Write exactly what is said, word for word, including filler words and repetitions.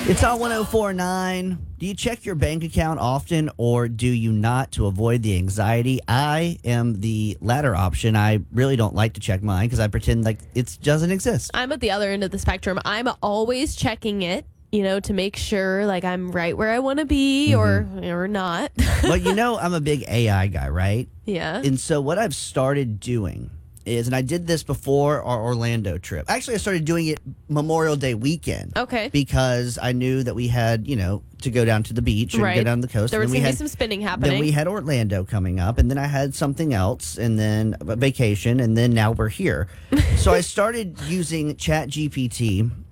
It's on one oh four point nine. Do you check your bank account often or do you not to avoid the anxiety? I am the latter option. I really don't like to check mine because I pretend like it doesn't exist. I'm at the other end of the spectrum. I'm always checking it, you know, to make sure like I'm right where I want to be mm-hmm. or or not. But you know, I'm a big A I guy, right? Yeah. And so what I've started doing is, and I did this before our Orlando trip. Actually, I started doing it Memorial Day weekend. Okay. Because I knew that we had, you know, to go down to the beach and right. go down the coast. There was going to be some spinning happening. Then we had Orlando coming up, and then I had something else, and then a vacation, and then now we're here. So I started using Chat G P T